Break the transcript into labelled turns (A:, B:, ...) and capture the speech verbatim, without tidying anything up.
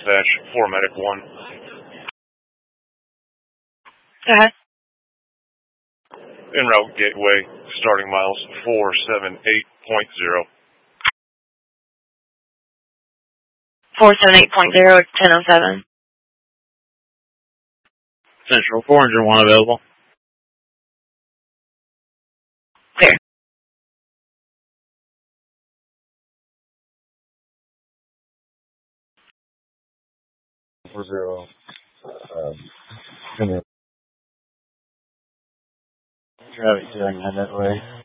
A: dispatch, four medic one.
B: Go ahead.
A: En route gateway, starting miles four seven eight point zero.
B: four seven eight point zero, it's ten oh seven.
C: Central, four hundred one available.
B: Clear.
D: four zero. Um, Traffic doing that way.